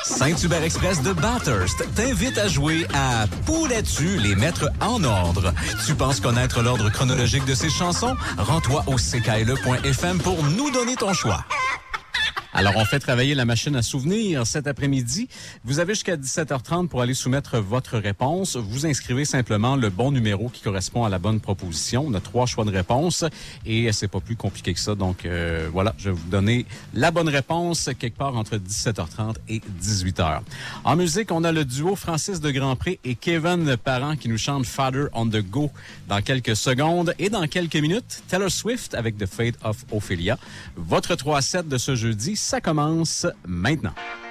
Saint-Hubert Express de Bathurst t'invite à jouer à Pourrais-tu les mettre en ordre? Tu penses connaître l'ordre chronologique de ces chansons? Rends-toi au ckle.fm pour nous donner ton choix. Alors, on fait travailler la machine à souvenirs cet après-midi. Vous avez jusqu'à 17h30 pour aller soumettre votre réponse. Vous inscrivez simplement le bon numéro qui correspond à la bonne proposition. On a 3 choix de réponse et c'est pas plus compliqué que ça. Donc, voilà, je vais vous donner la bonne réponse quelque part entre 17h30 et 18h. En musique, on a le duo Francis de Grandpré et Kevin Parent qui nous chante Father on the Go dans quelques secondes. Et dans quelques minutes, Taylor Swift avec The Fate of Ophelia. Votre 3-7 de ce jeudi, ça commence maintenant.